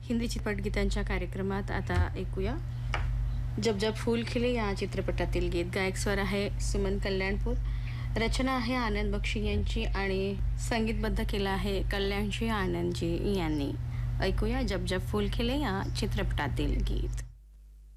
हिंदी चित्रपट गीतांच्या कार्यक्रमात आता ऐकूया जब जब फूल खिले या चित्रपटातील गीत. गायक स्वर आहे सुमन कल्याणपूर, रचना आहे आनंद बक्षी यांची आणि संगीतबद्ध केलं आहे कल्याणजी आनंदजी यांनी. ऐकूया जब जब फूल खिले या चित्रपटातील गीत.